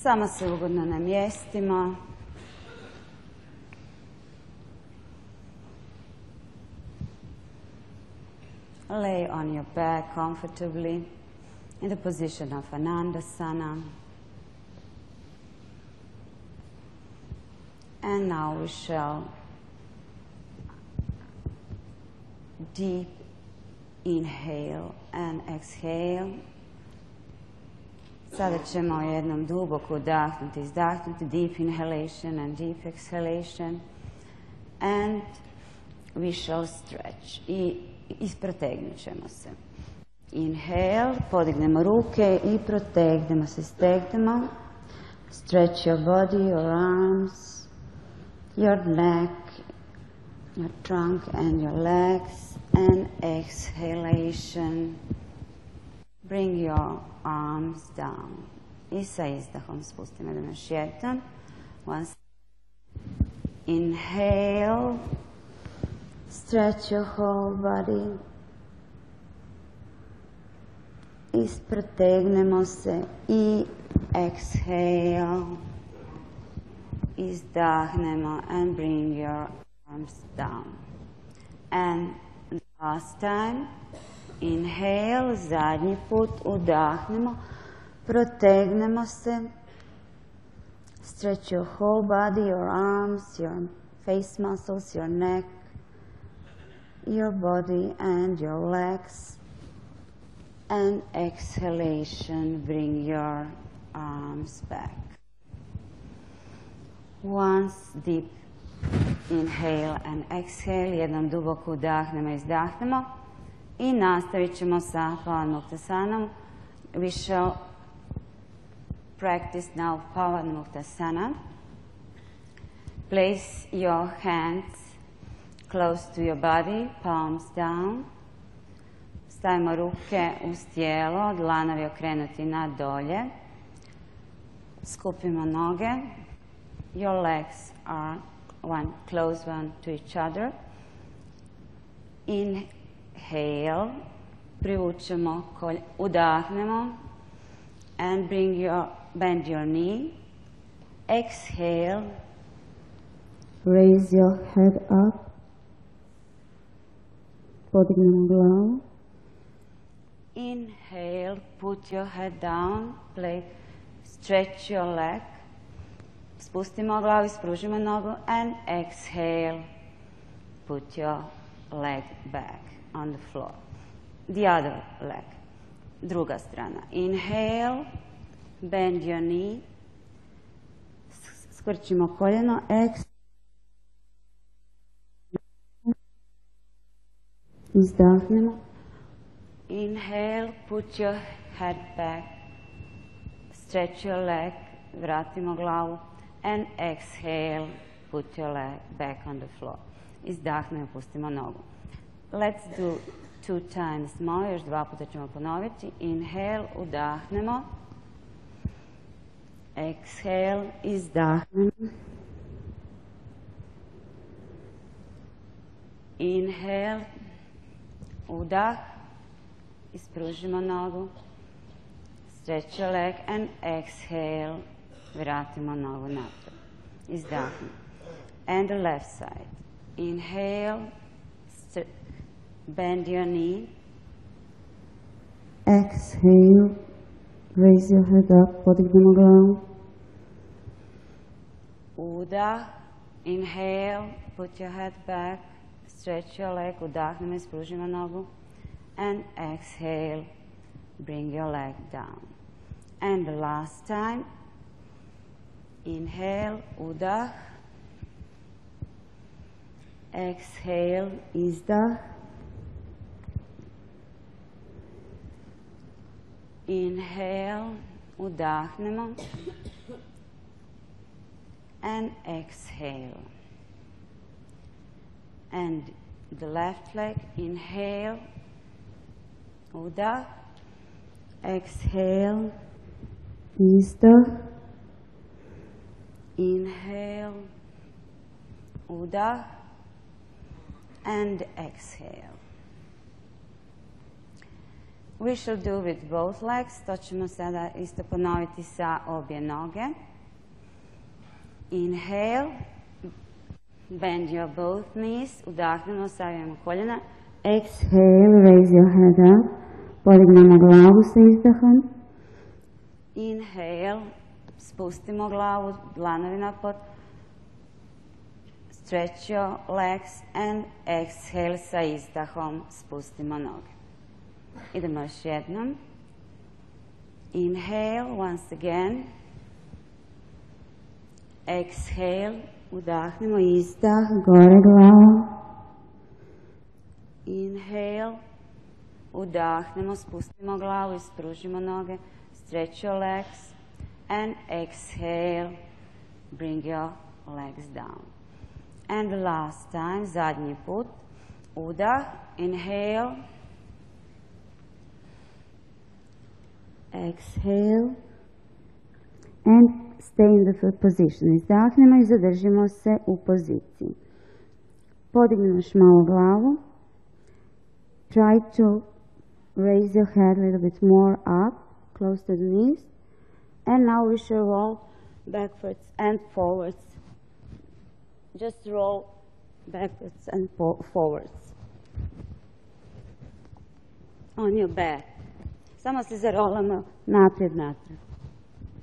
Samo se ugodno namjestimo. Lay on your back comfortably in the position of Anandasana. And now we shall deep inhale and exhale. Sada ćemo jednom duboko udahnuti, izdahnuti, deep inhalation and deep exhalation. And we shall stretch. I isprotegnut ćemo se. Inhale, podignemo ruke i protegnemo se, stegnemo. Stretch your body, your arms, your neck, your trunk and your legs. And exhalation. Bring your arms down. I sa izdahom spustimo da još jedan. Once. Inhale. Stretch your whole body. Isprotegnemo se i exhale. Izdahnemo and bring your arms down. And last time. Inhale, zadnji put, udahnemo, protegnemo se. Stretch your whole body, your arms, your face muscles, your neck, your body and your legs. And exhalation, bring your arms back. Once deep inhale and exhale, jednom duboko udahnemo i izdahnemo. I nastavit ćemo sa Pavanmuktasanom. We shall practice now Pavanmuktasana. Place your hands close to your body, palms down. Stavimo ruke uz tijelo, dlanovi okrenuti na dolje. Skupimo noge. Your legs are close one to each other. Inhale, privučemo udahnemo and bend your knee. Exhale, raise your head up, podignemo glavu. Inhale, put your head down, stretch your leg. Spustimo glavu, ispružimo nogu and exhale, put your leg back on the floor. The other leg. Druga strana. Inhale, bend your knee. Skrčimo koljeno. Exhale. Izdahnemo. Inhale, put your head back. Stretch your leg. Vratimo glavu. And exhale, put your leg back on the floor. Izdahnemo, pustimo nogu. Let's do 2 times more, još 2 puta ćemo ponoviti. Inhale, udahnemo. Exhale, izdahnemo. Inhale, udah, ispružimo nogu. Stretch your leg and exhale, vratimo nogu natrag. Izdahnemo. And the left side. Inhale, bend your knee. Exhale, raise your head up, podignemo glavu. Udah, inhale, put your head back, stretch your leg, udahnemo, ispružimo nogu. And exhale, bring your leg down. And the last time. Inhale, udah. Exhale, izdah. Inhale, udahnemo. And exhale. And the left leg, inhale, udah. Exhale, izdah. Inhale, udah. And exhale. We shall do with both legs. To ćemo sada isto ponoviti sa obje noge. Inhale. Bend your both knees. Udahnemo, savijemo koljena. Exhale, raise your head up. Podignemo glavu sa izdahom. Inhale, spustimo glavu, dlanovi na pod. Stretch your legs and exhale sa izdahom. Spustimo noge. Idemo još jednom. Inhale, once again. Exhale, udahnemo, izdah, gore glavom. Inhale, udahnemo, spustimo glavu, ispružimo noge. Stretch your legs and exhale, bring your legs down. And the last time, zadnji put, udah, inhale, exhale, and stay in the position. Izdahnemo i zadržimo se u poziciji. Podignemo još malo glavu. Try to raise your head a little bit more up, close to the knees. And now we shall roll backwards and forwards. Just roll backwards and forwards. On your back. Samo se zarolamo naprijed, natrag.